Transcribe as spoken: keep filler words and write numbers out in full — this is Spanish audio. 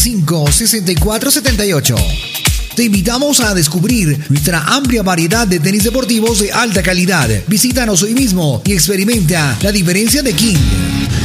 cinco, sesenta y cuatro, setenta y ocho. Te invitamos a descubrir nuestra amplia variedad de tenis deportivos de alta calidad. Visítanos hoy mismo y experimenta la diferencia de King.